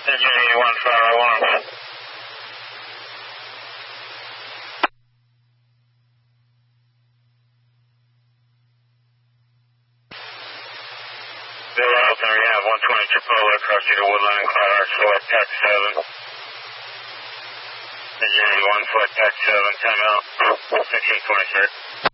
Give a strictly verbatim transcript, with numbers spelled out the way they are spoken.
Engine eighty-one, five oh one. Bill Alton, Rehab one twenty Chipola, across you to Woodland, Cloud Arch, Flight Tech seven. Engine eighty-one, Flight Tech seven, time out, sixteen twenty-six.